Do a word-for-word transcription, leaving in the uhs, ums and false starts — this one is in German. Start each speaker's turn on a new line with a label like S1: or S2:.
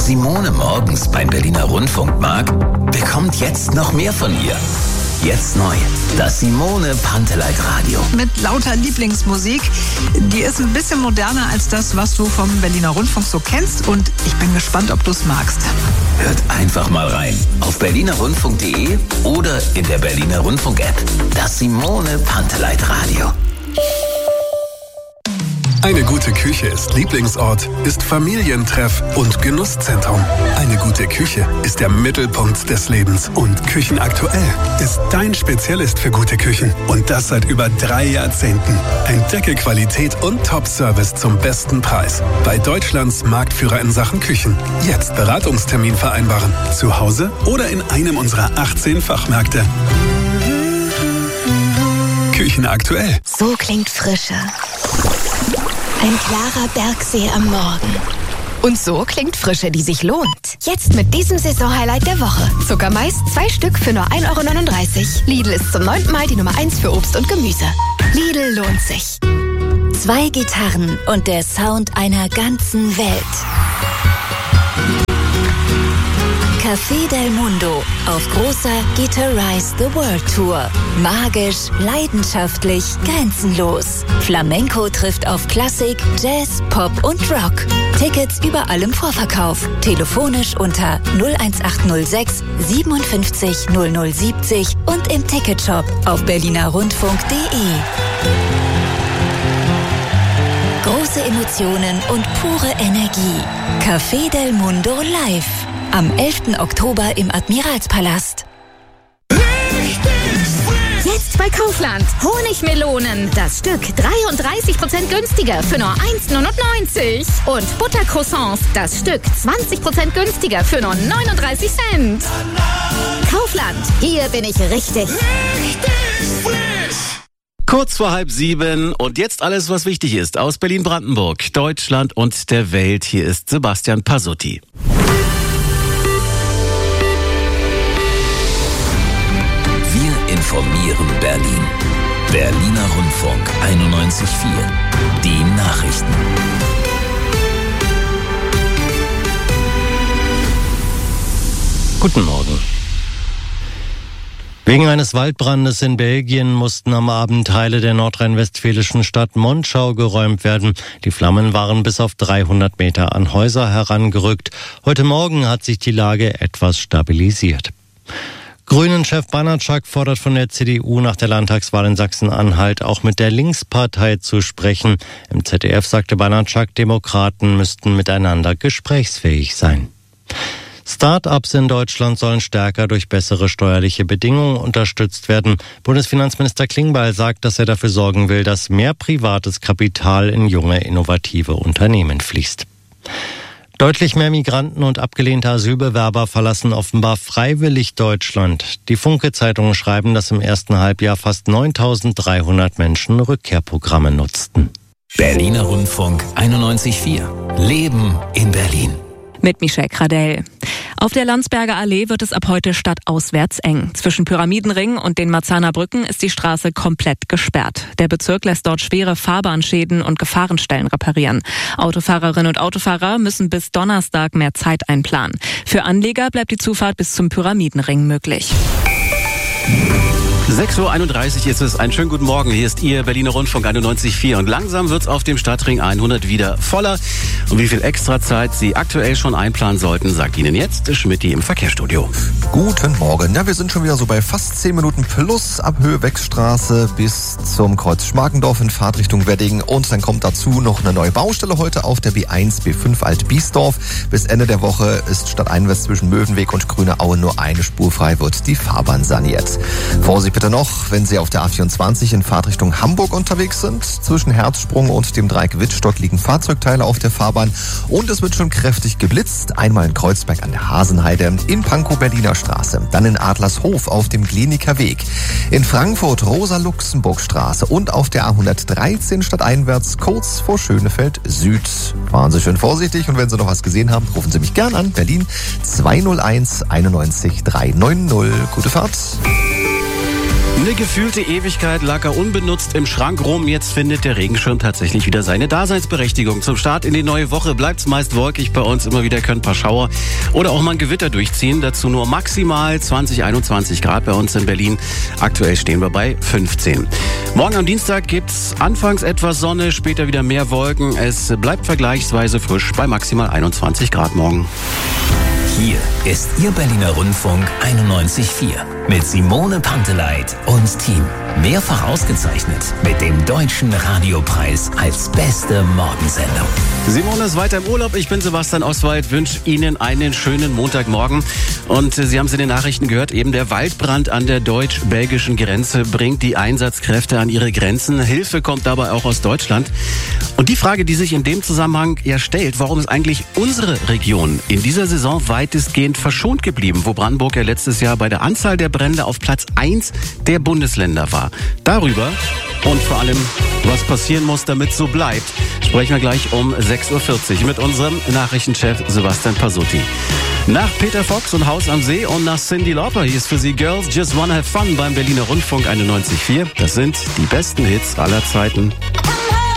S1: Simone morgens beim Berliner Rundfunk mag, bekommt jetzt noch mehr von ihr. Jetzt neu, das Simone Panteleit Radio.
S2: Mit lauter Lieblingsmusik. Die ist ein bisschen moderner als das, was du vom Berliner Rundfunk so kennst. Und ich bin gespannt, ob du es magst.
S1: Hört einfach mal rein. Auf berliner rundfunk punkt de oder in der Berliner Rundfunk-App. Das Simone Panteleit Radio.
S3: Eine gute Küche ist Lieblingsort, ist Familientreff und Genusszentrum. Eine gute Küche ist der Mittelpunkt des Lebens. Und Küchenaktuell ist dein Spezialist für gute Küchen. Und das seit über drei Jahrzehnten. Entdecke Qualität und Top-Service zum besten Preis. Bei Deutschlands Marktführer in Sachen Küchen. Jetzt Beratungstermin vereinbaren. Zu Hause oder in einem unserer achtzehn Fachmärkte. Küchenaktuell.
S4: So klingt Frische. Ein klarer Bergsee am Morgen. Und so klingt Frische, die sich lohnt. Jetzt mit diesem Saisonhighlight der Woche. Zuckermais, zwei Stück für nur ein Euro neununddreißig. Lidl ist zum neunten Mal die Nummer eins für Obst und Gemüse. Lidl lohnt sich.
S5: Zwei Gitarren und der Sound einer ganzen Welt. Café del Mundo auf großer Guitarize the World Tour. Magisch, leidenschaftlich, grenzenlos. Flamenco trifft auf Klassik, Jazz, Pop und Rock. Tickets überall im Vorverkauf. Telefonisch unter null eins acht null sechs siebenundfünfzig null null siebzig und im Ticketshop auf berliner rundfunk punkt de. Große Emotionen und pure Energie. Café del Mundo live. Am elften Oktober im Admiralspalast.
S6: Jetzt bei Kaufland. Honigmelonen. Das Stück dreiunddreißig Prozent günstiger für nur eins neunundneunzig. Und Buttercroissants. Das Stück zwanzig Prozent günstiger für nur neununddreißig Cent. Kaufland. Hier bin ich richtig. Richtig
S7: frisch. Kurz vor halb sieben und jetzt alles, was wichtig ist aus Berlin-Brandenburg, Deutschland und der Welt. Hier ist Sebastian Pasutti.
S1: Informieren Berlin. Berliner Rundfunk einundneunzig Komma vier. Die Nachrichten.
S8: Guten Morgen. Wegen eines Waldbrandes in Belgien mussten am Abend Teile der nordrhein-westfälischen Stadt Monschau geräumt werden. Die Flammen waren bis auf dreihundert Meter an Häuser herangerückt. Heute Morgen hat sich die Lage etwas stabilisiert. Grünen-Chef Banatschak fordert von der C D U nach der Landtagswahl in Sachsen-Anhalt auch mit der Linkspartei zu sprechen. Im Z D F sagte Banatschak, Demokraten müssten miteinander gesprächsfähig sein. Start-ups in Deutschland sollen stärker durch bessere steuerliche Bedingungen unterstützt werden. Bundesfinanzminister Klingbeil sagt, dass er dafür sorgen will, dass mehr privates Kapital in junge, innovative Unternehmen fließt. Deutlich mehr Migranten und abgelehnte Asylbewerber verlassen offenbar freiwillig Deutschland. Die Funke-Zeitungen schreiben, dass im ersten Halbjahr fast neuntausenddreihundert Menschen Rückkehrprogramme nutzten.
S1: Berliner Rundfunk einundneunzig Komma vier. Leben in Berlin.
S9: Mit Michelle Kradell. Auf der Landsberger Allee wird es ab heute stadtauswärts eng. Zwischen Pyramidenring und den Marzahner Brücken ist die Straße komplett gesperrt. Der Bezirk lässt dort schwere Fahrbahnschäden und Gefahrenstellen reparieren. Autofahrerinnen und Autofahrer müssen bis Donnerstag mehr Zeit einplanen. Für Anleger bleibt die Zufahrt bis zum Pyramidenring möglich.
S7: sechs Uhr einunddreißig ist es. Einen schönen guten Morgen. Hier ist Ihr Berliner Rundfunk einundneunzig Komma vier. Und langsam wird's auf dem Stadtring hundert wieder voller. Und wie viel extra Zeit Sie aktuell schon einplanen sollten, sagt Ihnen jetzt Schmidti im Verkehrsstudio.
S10: Guten Morgen. Ja, wir sind schon wieder so bei fast zehn Minuten plus ab Höhe-Wechstraße bis zum Kreuz Schmarkendorf in Fahrtrichtung Wedding. Und dann kommt dazu noch eine neue Baustelle heute auf der B eins, B fünf Alt-Biesdorf. Bis Ende der Woche ist stadteinwärts zwischen Möwenweg und Grüne Aue nur eine Spur frei, wird die Fahrbahn saniert. Vorsicht bitte noch, wenn Sie auf der A vierundzwanzig in Fahrtrichtung Hamburg unterwegs sind. Zwischen Herzsprung und dem Dreieck Wittstock liegen Fahrzeugteile auf der Fahrbahn und es wird schon kräftig geblitzt. Einmal in Kreuzberg an der Hasenheide, in Pankow Berliner Straße, dann in Adlershof auf dem Gleniker Weg, in Frankfurt Rosa-Luxemburg-Straße und auf der A hundertdreizehn stadteinwärts kurz vor Schönefeld Süd. Fahren Sie schön vorsichtig und wenn Sie noch was gesehen haben, rufen Sie mich gern an. Berlin zwei null eins einundneunzig drei neun null. Gute Fahrt.
S7: Eine gefühlte Ewigkeit lag er unbenutzt im Schrank rum. Jetzt findet der Regenschirm tatsächlich wieder seine Daseinsberechtigung. Zum Start in die neue Woche bleibt's meist wolkig bei uns. Immer wieder können ein paar Schauer oder auch mal ein Gewitter durchziehen. Dazu nur maximal zwanzig, einundzwanzig Grad bei uns in Berlin. Aktuell stehen wir bei fünfzehn. Morgen am Dienstag gibt's anfangs etwas Sonne, später wieder mehr Wolken. Es bleibt vergleichsweise frisch bei maximal einundzwanzig Grad morgen.
S1: Hier ist Ihr Berliner Rundfunk einundneunzig Komma vier mit Simone Panteleit und Team. Mehrfach ausgezeichnet mit dem Deutschen Radiopreis als beste Morgensendung.
S7: Simone ist weiter im Urlaub. Ich bin Sebastian Oswald, wünsche Ihnen einen schönen Montagmorgen. Und Sie haben es in den Nachrichten gehört, eben der Waldbrand an der deutsch-belgischen Grenze bringt die Einsatzkräfte an ihre Grenzen. Hilfe kommt dabei auch aus Deutschland. Und die Frage, die sich in dem Zusammenhang ja stellt, warum ist eigentlich unsere Region in dieser Saison weitestgehend verschont geblieben, wo Brandenburg ja letztes Jahr bei der Anzahl der Brände auf Platz eins der Bundesländer war. Darüber und vor allem, was passieren muss, damit so bleibt, sprechen wir gleich um sechs Uhr vierzig mit unserem Nachrichtenchef Sebastian Pasutti. Nach Peter Fox und Haus am See und nach Cyndi Lauper, hier ist für Sie Girls Just Wanna Have Fun beim Berliner Rundfunk einundneunzig Komma vier. Das sind die besten Hits aller Zeiten.